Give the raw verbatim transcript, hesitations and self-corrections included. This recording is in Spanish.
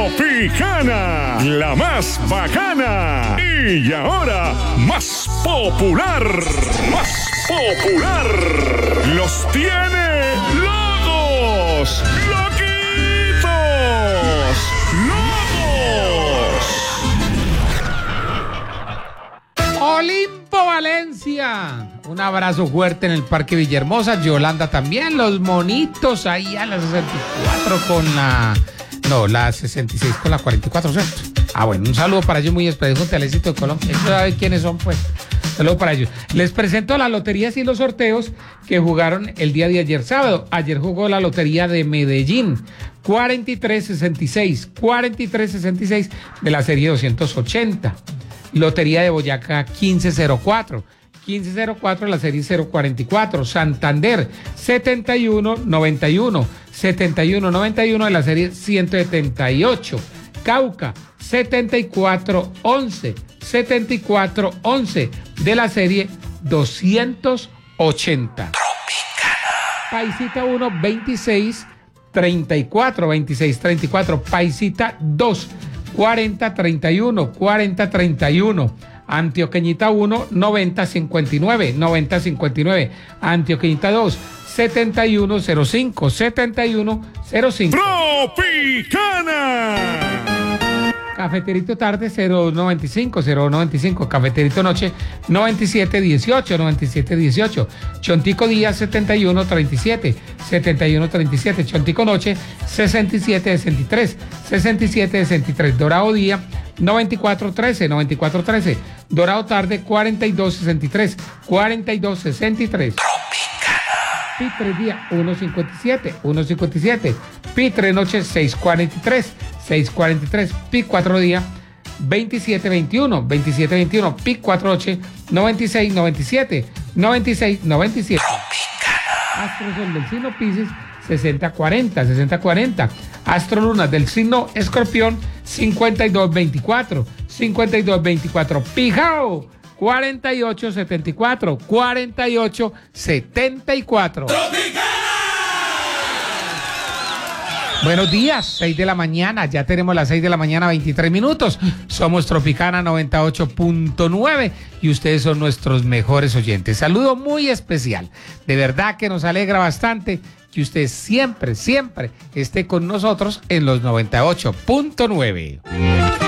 Tropicana, la más bacana. Y ahora, más popular. Más popular. Los tiene locos. ¡Loquitos! ¡Locos! Olimpo Valencia. Un abrazo fuerte en el Parque Villahermosa. Yolanda también. Los monitos ahí a las sesenta y cuatro con la... No, la sesenta y seis con la cuarenta y cuatro, ¿cierto? Ah, bueno, un saludo para ellos muy especial, junto al éxito de Colombia. Ellos saben quiénes son, pues. Saludo para ellos. Les presento las loterías y los sorteos que jugaron el día de ayer sábado. Ayer jugó la lotería de Medellín. cuarenta y tres sesenta y seis. cuarenta y tres sesenta y seis de la serie doscientos ochenta. Lotería de Boyacá quince cero cuatro. quince cero cuatro de la serie cero cuarenta y cuatro. Santander setenta y uno noventa y uno. setenta y uno noventa y uno de la serie ciento setenta y ocho. Cauca setenta y cuatro once. setenta y cuatro once de la serie doscientos ochenta. Tropicana. Paisita uno veintiséis treinta y cuatro. veintiséis treinta y cuatro. Paisita dos cuarenta treinta y uno. cuarenta treinta y uno. Antioqueñita uno noventa cincuenta y nueve. noventa cincuenta y nueve. Antioqueñita dos setenta y uno cero cinco. setenta y uno cero cinco. Tropicana. Cafeterito tarde cero noventa y cinco. cero noventa y cinco. Cafeterito noche noventa y siete dieciocho. noventa y siete dieciocho. Chontico día setenta y uno treinta y siete. setenta y uno treinta y siete. Chontico noche sesenta y siete sesenta y tres. sesenta y siete sesenta y tres. Dorado día noventa y cuatro trece. noventa y cuatro trece. Dorado tarde cuarenta y dos sesenta y tres. cuarenta y dos sesenta y tres. Pitre día uno cincuenta y siete. uno cincuenta y siete. Pitre noche seis cuarenta y tres. seis cuarenta y tres. Pic cuatro día veintisiete veintiuno. veintisiete veintiuno. Pic cuatro noche noventa y seis noventa y siete. noventa y seis noventa y siete. Astro Sol del signo Piscis sesenta cuarenta. sesenta cuarenta. Astro Luna del signo Escorpión cincuenta y dos veinticuatro. cincuenta y dos veinticuatro. Pijao cuarenta y ocho setenta y cuatro. cuarenta y ocho setenta y cuatro. Buenos días, seis de la mañana, ya tenemos las seis de la mañana, veintitrés minutos. Somos Tropicana noventa y ocho punto nueve y ustedes son nuestros mejores oyentes. Saludo muy especial, de verdad que nos alegra bastante que usted siempre, siempre esté con nosotros en los noventa y ocho punto nueve.